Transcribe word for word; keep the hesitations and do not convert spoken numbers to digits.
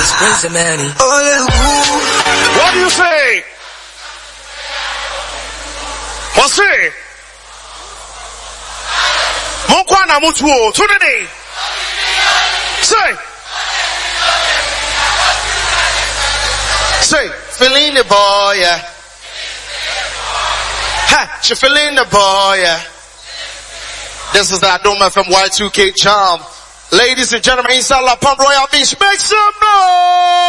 It's crazy, man. What do you say? What's it? Mokwana mutuo today. Say. Say, feeling the boy, yeah. Ha, she feeling the boy, yeah. This is the Adoma from Y two K charm. Ladies and gentlemen, inside La Pump Royal Beach, make some noise!